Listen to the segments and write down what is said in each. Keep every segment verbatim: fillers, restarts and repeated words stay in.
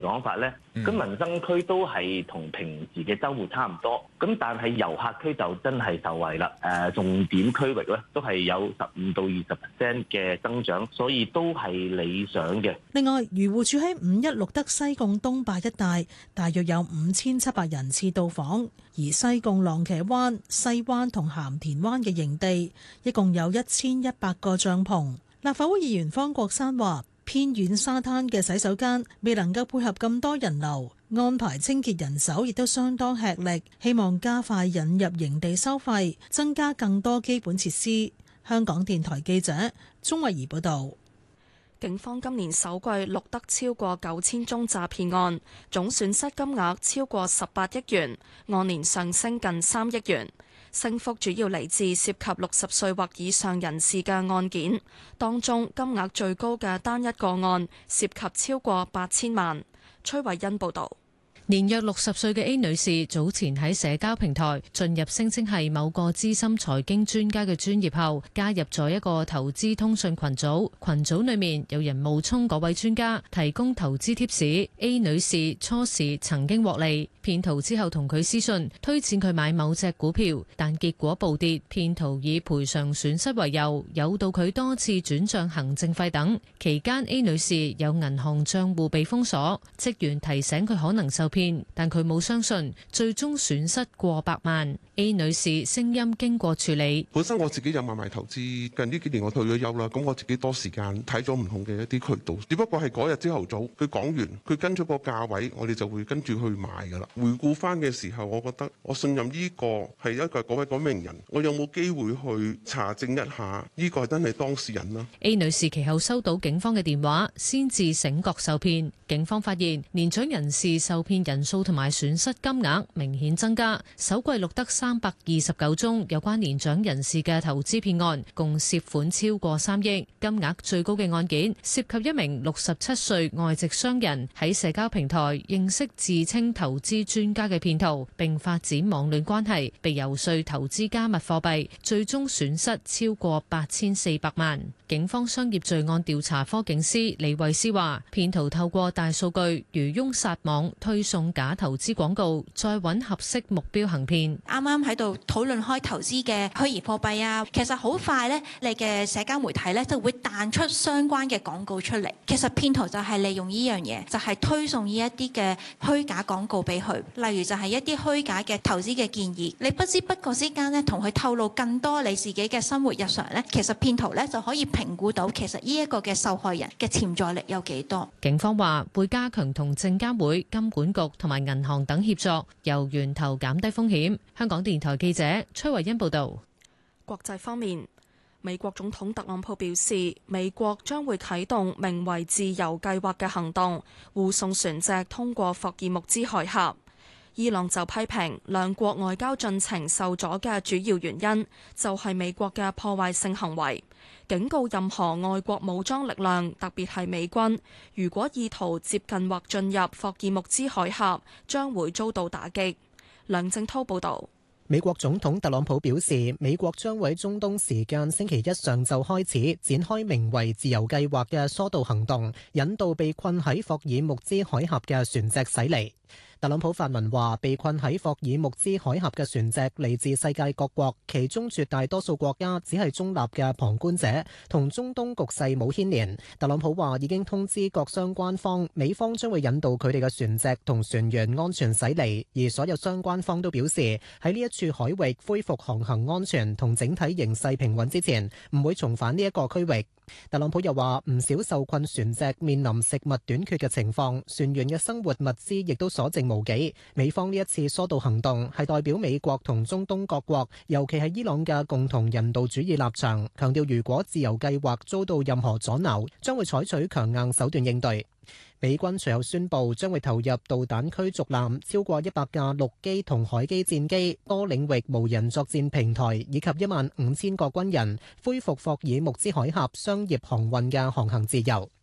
講法咧，咁民生區都係同平時嘅週末差唔多，咁但係遊客區就真係受惠啦。誒，重點區域咧都係有十五到二十 percent 嘅增長，所以都係理想嘅。 另外，漁護署喺五一錄得西貢東壩一帶大約有五千七百人次到訪，而西貢浪茄灣、西灣同鹹田灣嘅營地一共有一千一百個帳篷。立法會議員方國珊話：偏遠沙灘嘅洗手間未能夠配合咁多人流，安排清潔人手亦都相當吃力，希望加快引入營地收費，增加更多基本設施。香港電台記者鍾慧儀報道。 警方今年首季錄得超過九千宗詐騙案，總損失金額超過十八億元，按年上升近三億元。升幅主要嚟自涉及六十歲或以上人士嘅案件，當中金額最高嘅單一個案涉及超過八千萬。崔慧欣報導。 年約六十歲嘅 A 女士早前喺社交平台進入聲稱係某個資深財經專家嘅專頁後，加入咗一個投資通訊群組。群組裏面有人冒充嗰位專家，提供投資貼士。A 女士初時曾經獲利，騙徒之後同佢私信推薦佢買某隻股票，但結果暴跌。騙徒以賠償損失為由，誘導佢多次轉賬行政費等。期間 A 女士有銀行賬戶被封鎖，職員提醒佢可能受騙。但佢冇相信，最終損失過百萬。A 女士聲音經過處理， 本身我自己有買賣投資，近呢幾年我退咗休啦，咁我自己多時間睇咗唔同嘅一啲渠道，只不過係嗰日朝頭早佢講完，佢跟咗個價位，我哋就會跟住去買噶啦。回顧翻嘅時候，我覺得我信任呢個係一個嗰位嗰名人，我有冇機會去查證一下呢個係真係當事人啦。 A 女士其後收到警方嘅電話，先至醒覺受騙。警方發現年長人士受騙人數同埋損失金額明顯增加，首季錄得三百二十九宗有關年長人士嘅投資騙案，共涉款超過三億。金額最高嘅案件涉及一名六十七歲外籍商人喺社交平台認識自稱投資專家嘅騙徒，並發展網戀關係，被遊說投資加密貨幣，最終損失超過八千四百萬。警方商業罪案調查科警司李慧詩話：騙徒透過大數據漁翁撒網，推送假投資廣告，再揾合適目標行騙。 啱啱喺度討論開投資嘅虛擬貨幣啊，其實好快呢，你嘅社交媒體呢就會彈出相關嘅廣告出嚟。其實騙徒就係利用呢樣嘢，就係推送呢一啲嘅虛假廣告俾佢，例如就係一啲虛假嘅投資嘅建議。你不知不覺之間呢，同佢透露更多你自己嘅生活日常呢，其實騙徒呢就可以評估到其實呢一個嘅受害人嘅潛在力有幾多。 警方話會加強同證監會、金管局同埋銀行等協作，由源頭減低風險。香港電台記者崔慧欣報道。 國際方面，美國總統特朗普表示，美國將會啟動名為自由計劃嘅行動，護送船隻通過霍爾木茲海峽。伊朗就批評兩國外交進程受阻嘅主要原因就係美國嘅破壞性行為，警告任何外國武裝力量，特別係美軍，如果意圖接近或進入霍爾木茲海峽，將會遭到打擊。梁正濤報道。 美國總統特朗普表示，美國將會喺中東時間星期一上晝開始展開名為自由計劃嘅疏導行動，引導被困喺霍爾木茲海峽嘅船隻駛離。特朗普發文話，被困喺霍爾木茲海峽嘅船隻嚟自世界各國，其中絕大多數國家只係中立嘅旁觀者，同中東局勢冇牽連。特朗普話已經通知各相關方，美方將會引導佢哋嘅船隻同船員安全駛離，而所有相關方都表示喺呢一處海域恢復航行安全同整體形勢平穩之前，唔會重返呢一個區域。特朗普又話，唔少受困船隻面臨食物短缺嘅情況，船員嘅生活物資亦都所剩無幾。美方呢一次疏導行動係代表美國同中東各國，尤其係伊朗嘅共同人道主義立場，強調如果自由計劃遭到任何阻撓，將會採取強硬手段應對。美軍隨後宣布將會投入導彈驅逐艦、超過一百架陸基同海基戰機、多領域無人作戰平台以及一萬五千個軍人，恢復霍爾木茲海峽商業航運嘅航行自由。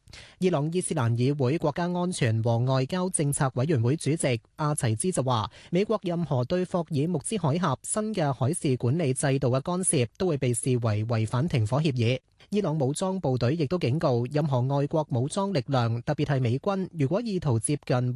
伊朗伊斯蘭議會國家安全和外交政策委員會主席阿齊茲就話，美國任何對霍爾木茲海峽新嘅海事管理制度嘅干涉，都會被視為違反停火協議。伊朗武裝部隊亦都警告，任何外國武裝力量，特別係美軍，如果意圖接近